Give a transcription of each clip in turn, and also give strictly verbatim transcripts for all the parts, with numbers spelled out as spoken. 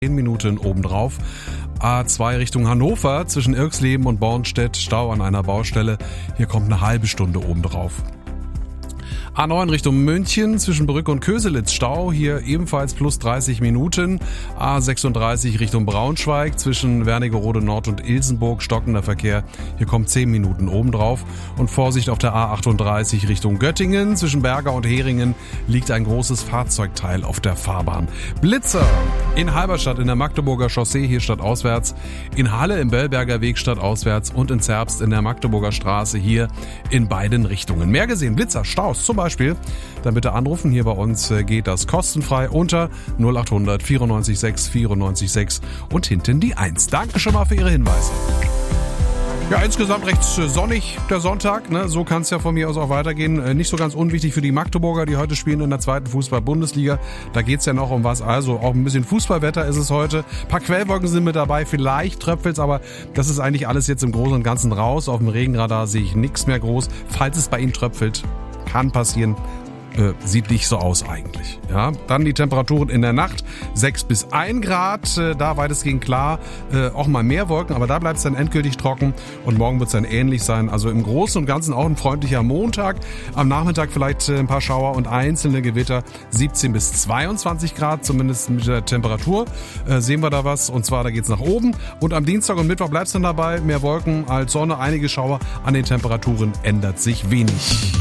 zehn Minuten obendrauf. A zwei Richtung Hannover zwischen Irxleben und Bornstedt, Stau an einer Baustelle. Hier kommt eine halbe Stunde obendrauf. A neun Richtung München zwischen Brück und Köselitz, Stau, hier ebenfalls plus dreißig Minuten. A sechsunddreißig Richtung Braunschweig zwischen Wernigerode Nord und Ilsenburg, stockender Verkehr, hier kommt zehn Minuten obendrauf. Und Vorsicht auf der A achtunddreißig Richtung Göttingen zwischen Berger und Heringen liegt ein großes Fahrzeugteil auf der Fahrbahn. Blitzer in Halberstadt in der Magdeburger Chaussee, hier stadtauswärts, in Halle im Bellberger Weg stadtauswärts und in Zerbst in der Magdeburger Straße, hier in beiden Richtungen. Mehr gesehen, Blitzer, Staus zum Beispiel, dann bitte anrufen. Hier bei uns geht das kostenfrei unter null acht hundert vierundneunzig sechs vierundneunzig sechs und hinten die eins. Danke schon mal für Ihre Hinweise. Ja, insgesamt recht sonnig der Sonntag, ne? So kann es ja von mir aus auch weitergehen. Nicht so ganz unwichtig für die Magdeburger, die heute spielen in der zweiten Fußball-Bundesliga. Da geht's ja noch um was. Also auch ein bisschen Fußballwetter ist es heute. Ein paar Quellwolken sind mit dabei, vielleicht tröpfelt's, aber das ist eigentlich alles jetzt im Großen und Ganzen raus. Auf dem Regenradar sehe ich nichts mehr groß. Falls es bei Ihnen tröpfelt, kann passieren. Äh, sieht nicht so aus eigentlich. Ja, dann die Temperaturen in der Nacht sechs bis ein Grad, äh, da weitestgehend klar, äh, auch mal mehr Wolken, aber da bleibt es dann endgültig trocken und morgen wird es dann ähnlich sein. Also im Großen und Ganzen auch ein freundlicher Montag. Am Nachmittag vielleicht äh, ein paar Schauer und einzelne Gewitter, siebzehn bis zweiundzwanzig Grad, zumindest mit der Temperatur. Äh, sehen wir da was und zwar, da geht's nach oben. Und am Dienstag und Mittwoch bleibt es dann dabei, mehr Wolken als Sonne, einige Schauer. An den Temperaturen ändert sich wenig.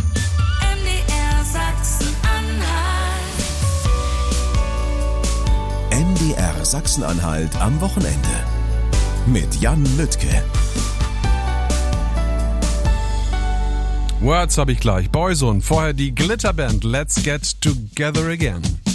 M D R Sachsen-Anhalt am Wochenende mit Jan Lüttke. Words habe ich gleich. Boyzone, vorher die Glitterband Let's Get Together Again.